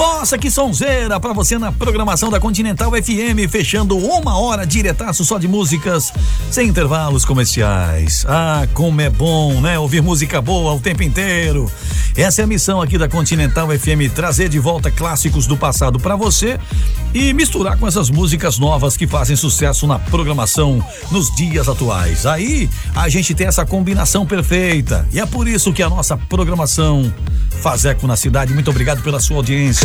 Nossa, que sonzeira pra você na programação da Continental FM, fechando 1 hora diretaço só de músicas, sem intervalos comerciais. Ah, como é bom, né? Ouvir música boa o tempo inteiro. Essa é a missão aqui da Continental FM, trazer de volta clássicos do passado pra você e misturar com essas músicas novas que fazem sucesso na programação nos dias atuais. Aí a gente tem essa combinação perfeita e é por isso que a nossa programação faz eco na cidade. Muito obrigado pela sua audiência.